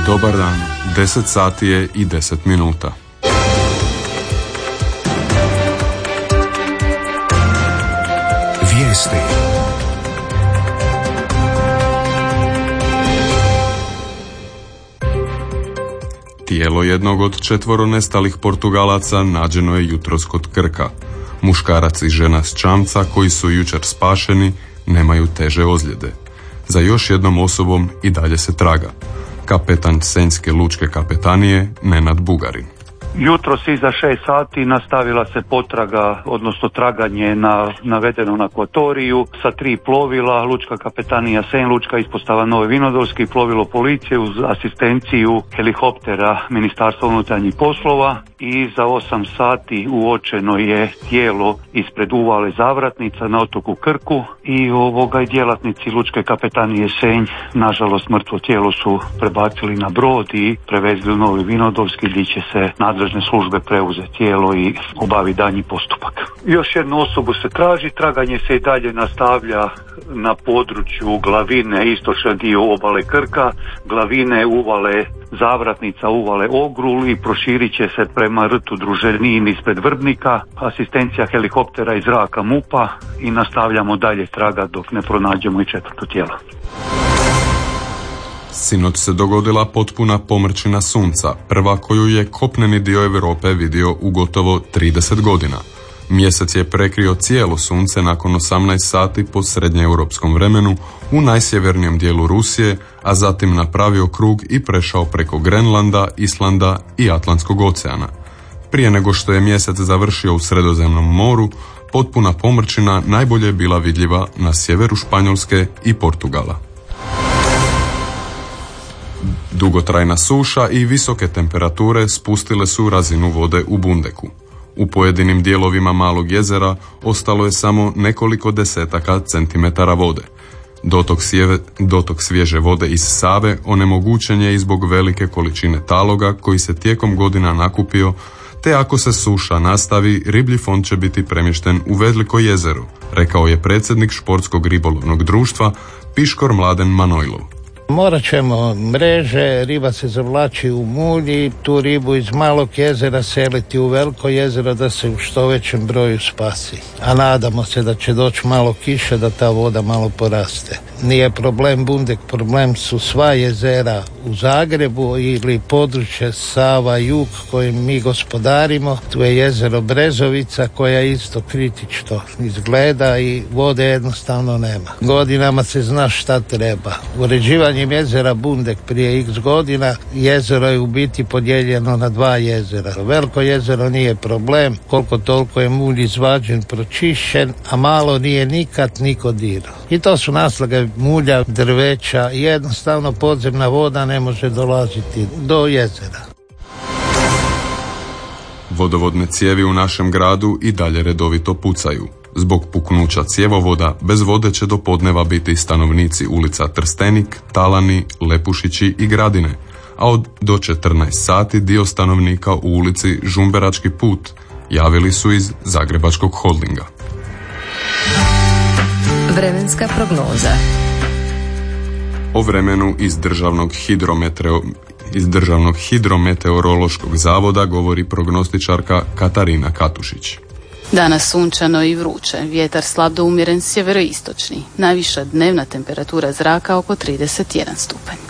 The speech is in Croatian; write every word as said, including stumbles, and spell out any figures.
Dobar dan, deset sati je i deset minuta. Vijesti. Tijelo jednog od četvoro nestalih Portugalaca nađeno je jutros kod Krka. Muškarac i žena s čamca koji su jučer spašeni nemaju teže ozljede. Za još jednom osobom i dalje se traga. Kapetan Senjske lučke kapetanije Nenad Bugarin. Jutros iza šest sati nastavila se potraga, odnosno traganje na navedenom akvatoriju sa tri plovila, lučka kapetanija Senj, lučka ispostava Novi Vinodolski, plovilo policije uz asistenciju helikoptera Ministarstva unutarnjih poslova i za osam sati uočeno je tijelo ispred uvale Zavratnica na otoku Krku i ovoga i djelatnici lučke kapetanije Senj, nažalost mrtvo tijelo su prebacili na brod i prevezli u Novi Vinodolski gdje će se nadležne službe preuze tijelo i obavi daljnji postupak. Još jednu osobu se traži, traganje se i dalje nastavlja na području Glavine, istočni dio obale Krka, Glavine, uvale Zavratnica, uvale Ogrul i proširit će se prema rtu Druženin ispred Vrbnika, asistencija helikoptera iz zraka MUP-a i nastavljamo dalje traga dok ne pronađemo i četvrto tijelo. Sinoć se dogodila potpuna pomrčina sunca, prva koju je kopneni dio Europe vidio u gotovo trideset godina. Mjesec je prekrio cijelo sunce nakon osamnaest sati po srednjeeuropskom vremenu u najsjevernijem dijelu Rusije, a zatim napravio krug i prešao preko Grenlanda, Islanda i Atlantskog oceana. Prije nego što je mjesec završio u Sredozemnom moru, potpuna pomrčina najbolje je bila vidljiva na sjeveru Španjolske i Portugala. Dugotrajna suša i visoke temperature spustile su razinu vode u Bundeku. U pojedinim dijelovima malog jezera ostalo je samo nekoliko desetaka centimetara vode. Dotok, sjeve, dotok svježe vode iz Save onemogućen je i zbog velike količine taloga koji se tijekom godina nakupio, te ako se suša nastavi, riblji fond će biti premješten u Veliko jezero, rekao je predsjednik Športskog ribolovnog društva Piškor Mladen Manojlov. Morat ćemo mreže, riba se zavlači u mulj i tu ribu iz malog jezera seliti u veliko jezero da se u što većem broju spasi. A nadamo se da će doći malo kiše da ta voda malo poraste. Nije problem Bundek, problem su sva jezera u Zagrebu ili područje Sava jug kojim mi gospodarimo. Tu je jezero Brezovica koja isto kritično izgleda i vode jednostavno nema. Godinama se zna šta treba. Uređivanjem jezera Bundek prije x godina jezero je u biti podijeljeno na dva jezera. Veliko jezero nije problem, koliko toliko je mulj izvađen, pročišćen, a malo nije nikad niko dirao. I to su naslage mulja, drveća, jednostavno podzemna voda ne može dolaziti do jezera. Vodovodne cijevi u našem gradu i dalje redovito pucaju. Zbog puknuća cjevovoda bez vode će do podneva biti stanovnici ulica Trstenik, Talani, Lepušići i Gradine, a od do četrnaest sati dio stanovnika u ulici Žumberački put javili su iz Zagrebačkog holdinga. Vremenska prognoza. O vremenu iz državnog hidrometreo iz državnog hidrometeorološkog zavoda govori prognostičarka Katarina Katušić. Danas sunčano i vruće, vjetar slab do umjeren sjeveroistočni, najviša dnevna temperatura zraka oko trideset jedan stupanj.